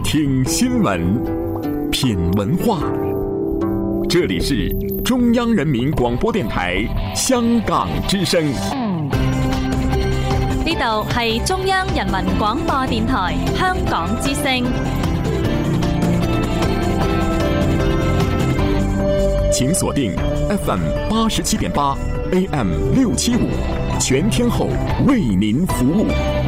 听新闻，品文化。这里是中央人民廣播電台香港之聲。 呢度係中央人民廣播電台香港之聲。 請鎖定 FM 87.8 AM 675，全天候為您服務。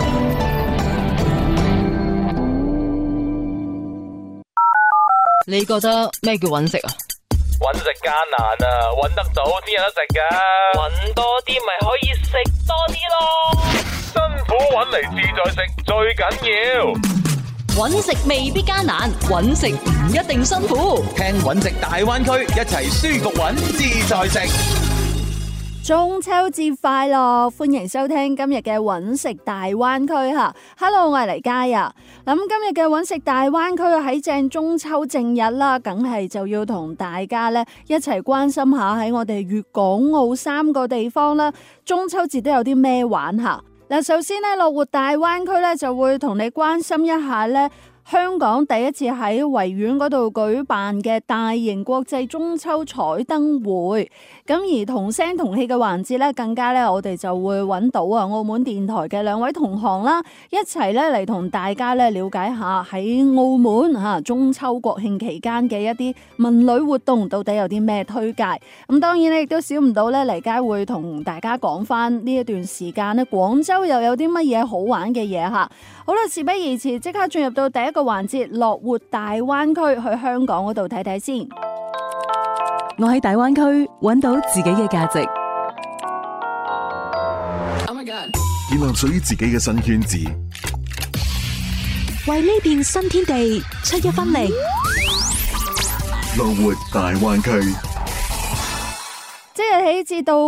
你覺得咩叫揾食啊？ 揾食艱難啊，揾得到先有得食噶。揾多啲咪可以食多啲咯。辛苦揾嚟自在食最緊要。 揾食未必艱難，揾食唔一定辛苦。 聽揾食大灣區，一齊舒服揾自在食。 中秋節快樂！歡迎收聽今日嘅揾食大灣區吓。Hello， 我係黎嘉啊。咁今日嘅揾食大灣區喺正中秋正日啦，梗係就要同大家咧一齊關心下喺我哋粵港澳三個地方啦，中秋節都有啲咩玩下。嗱，首先咧樂活大灣區咧就會同你關心一下咧。香港第一次喺維園嗰度舉辦嘅大型國際中秋彩燈會，咁而同聲同氣嘅環節咧，更加咧我哋就會揾到澳門電台嘅兩位同行啦，一齊咧嚟同大家咧了解下喺澳門中秋國慶期間嘅一啲文旅活動到底有啲咩推介。咁當然咧亦都少唔到咧黎佳會同大家講翻呢一段時間咧廣州又有啲乜嘢好玩嘅嘢吓。好啦，事不宜遲，即刻進入到第一個環節，樂活大灣區，去香港嗰度睇睇先。 我喺大灣區揾到自己嘅價值， 建立屬於自己嘅新圈子， 為呢片新天地出一分力。 樂活大灣區， 即日起至到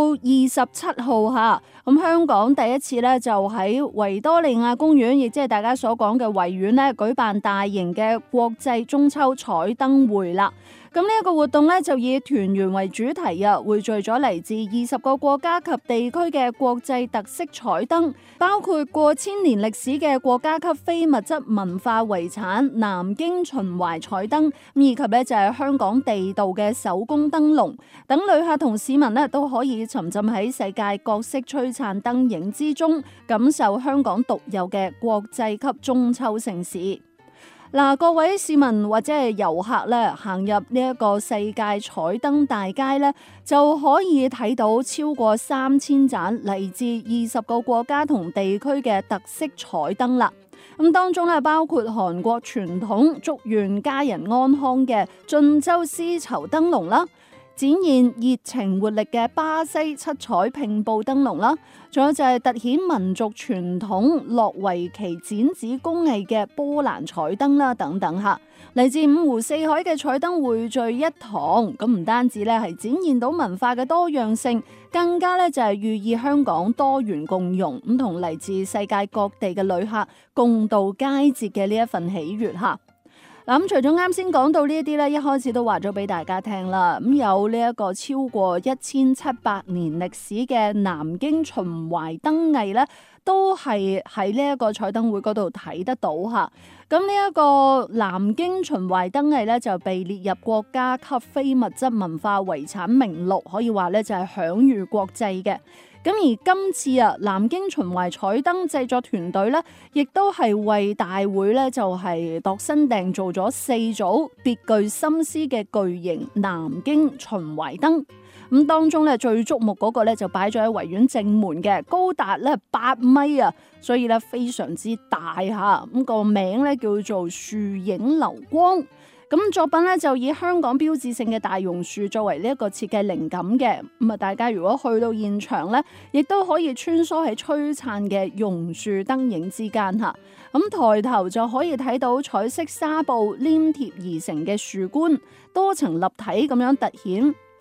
27號吓。咁香港第一次咧就喺維多利亞公園，亦即係大家所講嘅維園咧，舉辦大型嘅國際中秋彩燈會啦。咁呢一個活動咧就以團圓為主題啊，匯聚咗嚟自20個國家及地區嘅國際特色彩燈，包括過千年歷史嘅國家級非物質文化遺產南京秦淮彩燈，以及咧就係香港地道嘅手工燈籠等，旅客同市民咧都可以沉浸喺世界各色璀璨燈影之中，感受香港獨有嘅國際級中秋盛事。嗱，各位市民或者係遊客咧，行入呢一個世界彩燈大街咧，就可以睇到超過3000盞嚟自20個國家同地區嘅特色彩燈啦。咁當中咧包括韓國傳統祝願家人安康嘅晉州絲綢燈籠啦，展現熱情活力嘅巴西七彩拼布燈籠啦，仲有就係凸顯民族傳統諾維奇剪紙工藝嘅波蘭彩燈啦，等等吓，嚟自五湖四海嘅彩燈匯聚一堂，咁唔單止咧係展現到文化嘅多樣性，更加咧就係寓意香港多元共融，咁同嚟自世界各地嘅旅客共度佳節嘅呢一份喜悅吓。嗱，咁除咗啱先講到呢一啲咧，一開始都話咗俾大家聽啦。咁有呢一個超過1700年歷史嘅南京秦淮燈藝咧，都係喺呢一個彩燈會嗰度睇得到吓。咁呢一個南京秦淮燈藝咧，就被列入國家級非物質文化遺產名錄，可以話咧就係享譽國際嘅。咁而今次南京秦淮彩燈製作團隊咧，亦都係為大會咧就係度身訂做咗4組別具心思嘅巨型南京秦淮燈。咁當中咧最矚目嗰個咧就擺咗喺維園正門嘅，高達咧8米啊，所以咧非常之大吓。咁個名咧叫做樹影流光。咁作品咧就以香港標誌性嘅大榕樹作為呢一個設計靈感嘅，咁啊大家如果去到現場咧，亦都可以穿梭喺璀璨嘅榕樹燈影之間吓。咁抬頭就可以睇到彩色紗布黏貼而成嘅樹冠，多層立體咁樣凸顯